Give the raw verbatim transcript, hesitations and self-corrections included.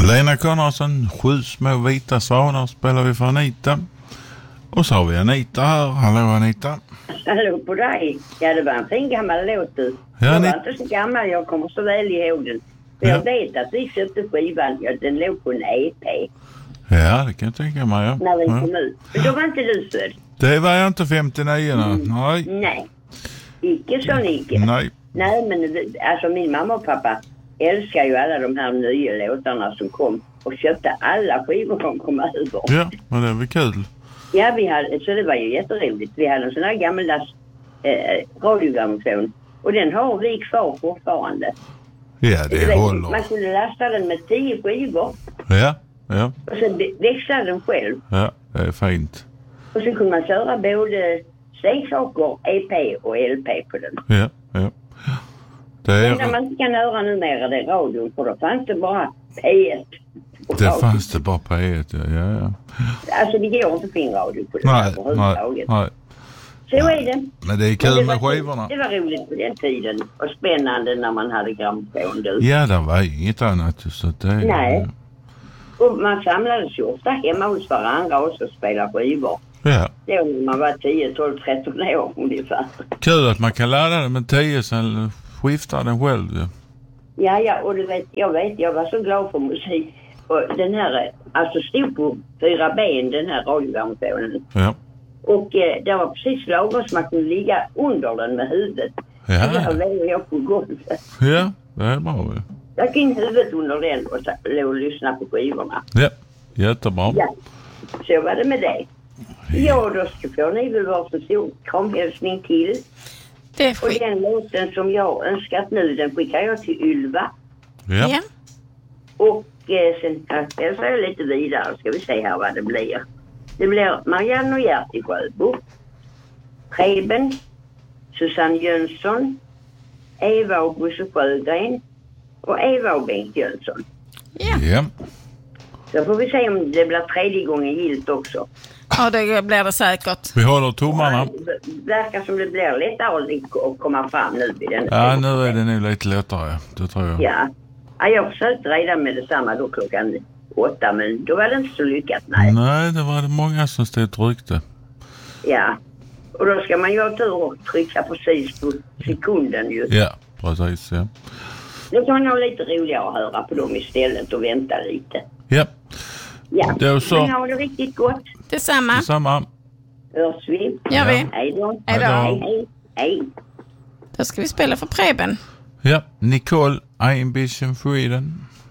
Lena Konradsson, Sju små vita svanar spelar vi för Anita. Och så har vi Anita här. Hallå Anita. Hallå på dig. Ja, det var en fin gammal låt du. Ja, jag ni... var inte så gammal, jag kommer så väl ihåg den. För ja. Jag vet att vi köpte skivan, ja, den låg på en E P. Ja, det kan jag tänka mig. Ja. När den ja. kom ut. Men då var inte du född. Det var jag inte femtionio, mm. nej. Nej. Icke så icke. Nej. Nej, men alltså min mamma och pappa älskar ju alla de här nya låtarna som kom. Och köpte alla skivor som kom över. Ja, men det var kul. Ja, vi hade, så det var ju jätteroligt. Vi hade en sån här gammaldags eh, radiogrammofon. Och den har vi kvar fortfarande. Ja, det så håller. Man kunde lasta den med tio skivor. Ja, ja. Och sen växlade den själv. Ja, det är fint. Och så kunde man köra både C-saker, E P och L P på den. Ja, ja. Det är... Men när man inte kan höra numera det radion, för då fanns det bara P ett. Det fanns det bara på E ett, ja, ja, ja. Alltså det går inte fin radio på det nej, överhuvudtaget. Nej, nej. Så är det. Men det är kul det med var, skivorna. Det var roligt på den tiden. Och spännande när man hade grammofon. Ja, det var inget annat. Så det, nej. Och man samlades ju ofta hemma hos varandra också och spelade skivor. Ja. Det var när man var tio, tolv, tretton år ungefär. Kul att man kan ladda den med tio sen skiftar den själv. Ja, ja, ja och du vet, jag vet, jag var så glad för musik. Och den här, alltså stod på fyra ben, den här radiogrammofonen. Ja. Och eh, det var precis lagom så man kunde ligga under den med huvudet. Ja. Och där var jag på golvet. Ja, det är bra. Jag gick in huvudet under den och så låg och lyssnade på skivorna. Ja, jättebra. Ja, så var det med det. Ja, då ska få ni väl vara så stor kramhälsning till. Det och den låten som jag önskat nu, den skickar jag till Ylva. Ja. ja. Och eh, sen jag säger lite vidare, ska vi se här vad det blir. Det blir Marianne och Gert i Sjöbo, Preben, Susanne Jönsson, Eva och Bosse Sjögren och Eva och Bengt Jönsson. Ja. ja. Så får vi se om det blir tredje gången gilt också. Ja, det blir det säkert. Vi håller tummarna. Det verkar som det blir lättare att komma fram nu vid den. Ja, nu är det nu lite lättare, det tror jag. Ja, ja jag försökte redan med detsamma då klockan åtta, men då var det inte så lyckat, nej. Nej, det var det många som stod och tryckte. Ja, och då ska man ju ha tur och trycka precis på sekunden ju. Ja, precis, ja. Det kan vara lite roligare att höra på dem istället och vänta lite. Ja. Ja, då så. men har det riktigt gott. Detsamma. Detsamma. Hörs vi? Gör vi. Hej då. Hej då. Hej, hej, hej. Då ska vi spela för Preben. Ja, Nicole, I'm Ambition Freedom.